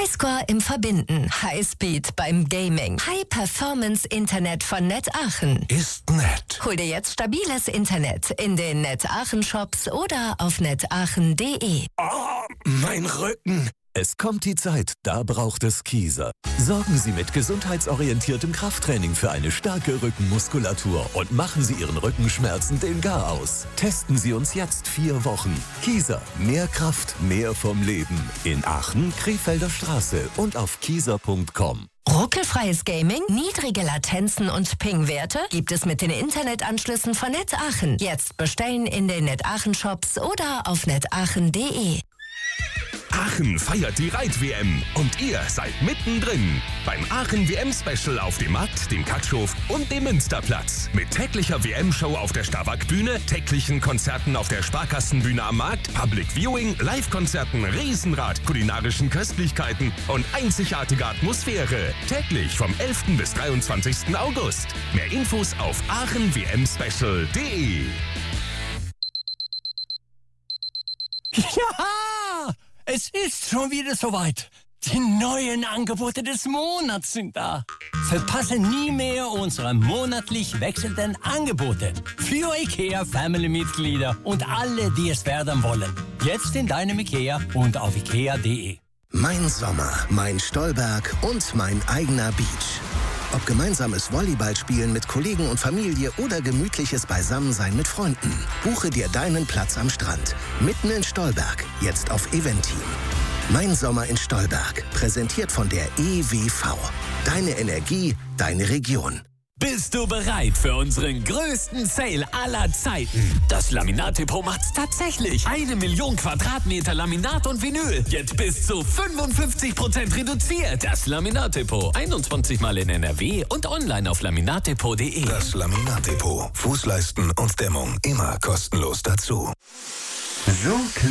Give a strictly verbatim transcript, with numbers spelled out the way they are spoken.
Highscore im Verbinden, Highspeed beim Gaming, High-Performance-Internet von Net Aachen. Ist nett. Hol dir jetzt stabiles Internet in den Net Aachen Shops oder auf netaachen punkt de. Oh, mein Rücken. Es kommt die Zeit, da braucht es Kieser. Sorgen Sie mit gesundheitsorientiertem Krafttraining für eine starke Rückenmuskulatur und machen Sie Ihren Rückenschmerzen den Gar aus. Testen Sie uns jetzt vier Wochen. Kieser, mehr Kraft, mehr vom Leben. In Aachen, Krefelder Straße und auf kieser punkt com. Ruckelfreies Gaming, niedrige Latenzen und Ping-Werte gibt es mit den Internetanschlüssen von Net Aachen. Jetzt bestellen in den Net Aachen Shops oder auf netaachen punkt de. Aachen feiert die Reit-W M und ihr seid mittendrin. Beim Aachen-W M-Special auf dem Markt, dem Katschhof und dem Münsterplatz. Mit täglicher W M-Show auf der Starwack-Bühne, täglichen Konzerten auf der Sparkassenbühne am Markt, Public Viewing, Live-Konzerten, Riesenrad, kulinarischen Köstlichkeiten und einzigartige Atmosphäre. Täglich vom elften bis dreiundzwanzigsten August. Mehr Infos auf aachen w m special punkt de. Ja! Es ist schon wieder soweit. Die neuen Angebote des Monats sind da. Verpasse nie mehr unsere monatlich wechselnden Angebote. Für IKEA-Family-Mitglieder und alle, die es werden wollen. Jetzt in deinem IKEA und auf ikea punkt de. Mein Sommer, mein Stolberg und mein eigener Beach. Ob gemeinsames Volleyballspielen mit Kollegen und Familie oder gemütliches Beisammensein mit Freunden. Buche dir deinen Platz am Strand. Mitten in Stolberg. Jetzt auf Eventim. Mein Sommer in Stolberg. Präsentiert von der E W V. Deine Energie, deine Region. Bist du bereit für unseren größten Sale aller Zeiten? Das Laminat-Depot macht's tatsächlich. Eine Million Quadratmeter Laminat und Vinyl. Jetzt bis zu fünfundfünfzig Prozent reduziert. Das Laminat-Depot. einundzwanzig Mal in N R W und online auf laminatdepot punkt de. Das Laminat-Depot. Fußleisten und Dämmung immer kostenlos dazu. So